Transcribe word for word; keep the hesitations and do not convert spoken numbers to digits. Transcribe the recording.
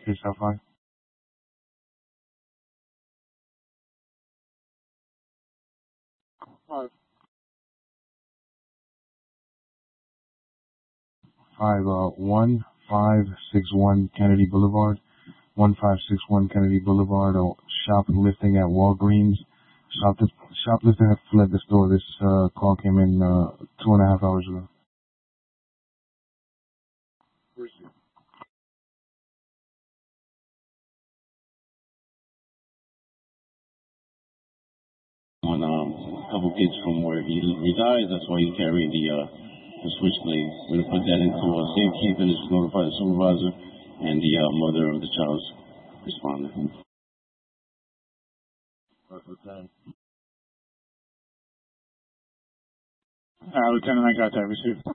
Case South five. Five. Five, uh, one five six one Kennedy Boulevard. One five six one Kennedy Boulevard. Or shoplifting at Walgreens. Shoplift, shoplifting at fled the store. This uh, call came in uh, two and a half hours ago. Receive. On um, a couple kids from where he resides. That's why he carried the uh, the switchblade. We're gonna put that into uh, safekeeping. Just notify the supervisor and the uh, mother of the child's responding. Lieutenant. Uh, Lieutenant, I got that. Received.